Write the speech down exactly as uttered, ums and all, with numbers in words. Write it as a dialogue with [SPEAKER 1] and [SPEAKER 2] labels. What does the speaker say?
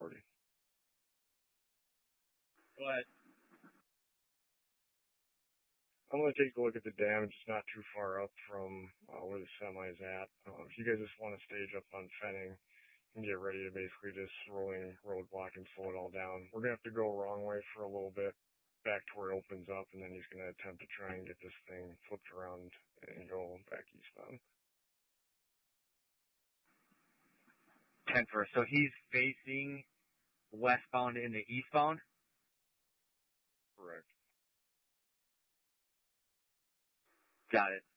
[SPEAKER 1] forty.
[SPEAKER 2] Go ahead.
[SPEAKER 1] I'm going to take a look at the damage. It's not too far up from uh, where the semi's at. Uh, if you guys just want to stage up on fenning and get ready to basically just rolling roadblock and slow it all down, we're going to have to go wrong way for a little bit, back to where it opens up, and then he's going to attempt to try and get this thing flipped around and go back eastbound.
[SPEAKER 2] ten first. So he's facing westbound into eastbound?
[SPEAKER 1] Correct.
[SPEAKER 2] Got it.